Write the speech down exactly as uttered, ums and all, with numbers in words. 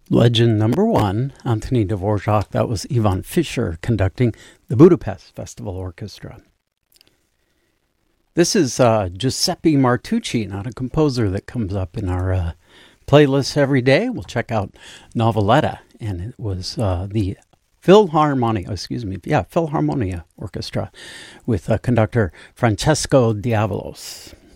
Legend number one, Anthony Dvorak. That was Ivan Fischer conducting the Budapest Festival Orchestra. This is uh, Giuseppe Martucci, not a composer that comes up in our uh, playlist every day. We'll check out Noveletta, and it was uh, the Philharmonia, excuse me, yeah, Philharmonia Orchestra with uh, conductor Francesco Diavolos.